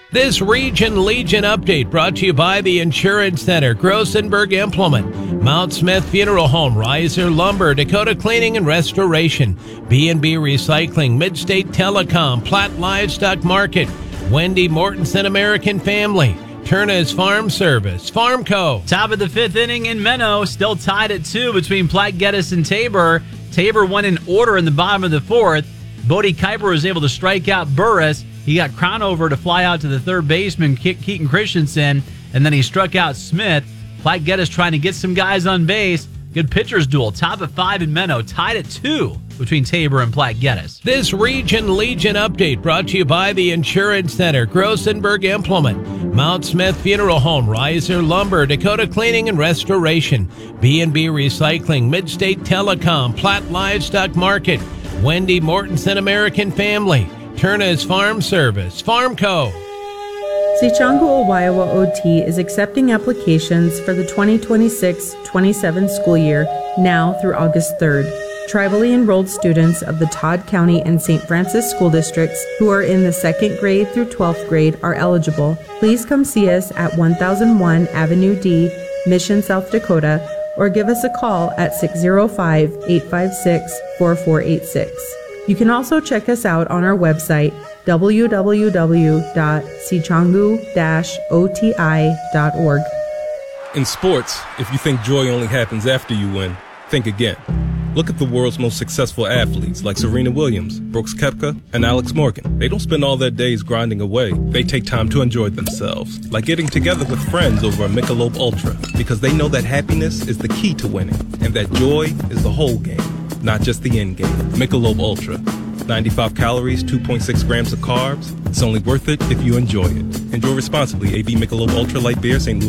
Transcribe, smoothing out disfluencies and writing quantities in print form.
This Region Legion update brought to you by the Insurance Center, Grossenberg Implement, Mount Smith Funeral Home, Riser Lumber, Dakota Cleaning and Restoration, B&B Recycling, Midstate Telecom, Platt Livestock Market, Wendy Mortensen American Family, Turner's Farm Service, Farmco. Top of the fifth inning in Menno, still tied at 2 between Platte Geddes and Tabor. Tabor went in order in the bottom of the fourth. Bodie Kuiper was able to strike out Burris. He got Cronover to fly out to the third baseman, Keaton Christensen, and then he struck out Smith. Platte Geddes trying to get some guys on base. Good pitchers duel. Top of 5 in Menno, tied at 2 between Tabor and Platte Geddes. This Region Legion update brought to you by the Insurance Center, Grossenberg Implement, Mount Smith Funeral Home, Riser Lumber, Dakota Cleaning and Restoration, B&B Recycling, Midstate Telecom, Platt Livestock Market, Wendy Mortensen American Family, Turner's Farm Service, Farmco. Sicangu Iowa OT is accepting applications for the 2026-27 school year now through August 3rd. Tribally enrolled students of the Todd County and St. Francis school districts who are in the 2nd grade through 12th grade are eligible. Please come see us at 1001 Avenue D, Mission, South Dakota, or give us a call at 605-856-4486. You can also check us out on our website, www.sicangu-oti.org. In sports, if you think joy only happens after you win, think again. Look at the world's most successful athletes like Serena Williams, Brooks Koepka, and Alex Morgan. They don't spend all their days grinding away. They take time to enjoy themselves, like getting together with friends over a Michelob Ultra, because they know that happiness is the key to winning, and that joy is the whole game, not just the end game. Michelob Ultra. 95 calories, 2.6 grams of carbs. It's only worth it if you enjoy it. Enjoy responsibly. AB Michelob Ultra Light Beer, St. Louis.